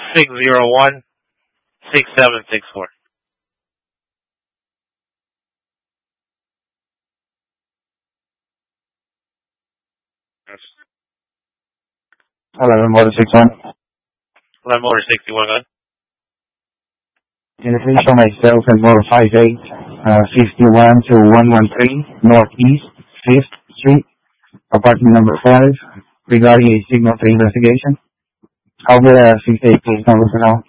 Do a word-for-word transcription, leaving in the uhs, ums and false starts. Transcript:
six zero one, six seven six four. eleven motor six one. eleven motor sixty-one, gun. Identification myself and motor five eight, uh, fifty-one to one one three, Northeast, fifth Street, apartment number five, regarding a signal to investigation. I'll get a six eight, please, number for now.